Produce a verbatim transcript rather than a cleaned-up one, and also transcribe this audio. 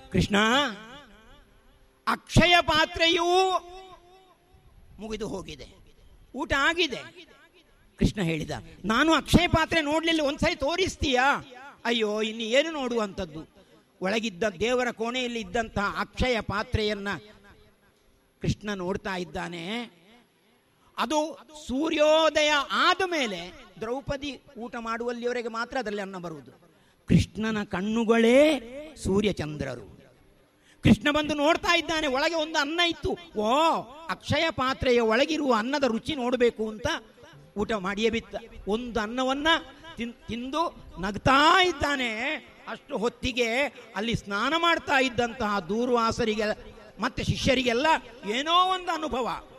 ಕೃಷ್ಣ, ಅಕ್ಷಯ ಪಾತ್ರೆಯೂ ಮುಗಿದು ಹೋಗಿದೆ, ಊಟ ಆಗಿದೆ. ಕೃಷ್ಣ ಹೇಳಿದ, ನಾನು ಅಕ್ಷಯ ಪಾತ್ರೆ ನೋಡ್ಲಿಲ್ಲ, ಒಂದ್ಸರಿ ತೋರಿಸ್ತೀಯಾ? ಅಯ್ಯೋ, ಇನ್ನು ಏನು ನೋಡುವಂಥದ್ದು. ಒಳಗಿದ್ದ ದೇವರ ಕೋಣೆಯಲ್ಲಿ ಇದ್ದಂತಹ ಅಕ್ಷಯ ಪಾತ್ರೆಯನ್ನ ಕೃಷ್ಣ ನೋಡ್ತಾ ಇದ್ದಾನೆ. ಅದು ಸೂರ್ಯೋದಯ ಆದ ಮೇಲೆ ದ್ರೌಪದಿ ಊಟ ಮಾಡುವಲ್ಲಿವರೆಗೆ ಮಾತ್ರ ಅದರಲ್ಲಿ ಅನ್ನ ಬರುವುದು. ಕೃಷ್ಣನ ಕಣ್ಣುಗಳೇ ಸೂರ್ಯಚಂದ್ರರು. ಕೃಷ್ಣ ಬಂದು ನೋಡ್ತಾ ಇದ್ದಾನೆ, ಒಳಗೆ ಒಂದು ಅನ್ನ ಇತ್ತು. ಓ, ಅಕ್ಷಯ ಪಾತ್ರೆಯ ಒಳಗಿರುವ ಅನ್ನದ ರುಚಿ ನೋಡಬೇಕು ಅಂತ ಊಟ ಮಾಡಿಯೇ ಬಿತ್ತ. ಒಂದು ಅನ್ನವನ್ನ ತಿಂದು ನಗ್ತಾ ಇದ್ದಾನೆ. ಅಷ್ಟು ಹೊತ್ತಿಗೆ ಅಲ್ಲಿ ಸ್ನಾನ ಮಾಡ್ತಾ ಇದ್ದಂತಹ ದೂರ್ವಾಸರಿಗೆ ಮತ್ತೆ ಶಿಷ್ಯರಿಗೆಲ್ಲ ಏನೋ ಒಂದು ಅನುಭವ.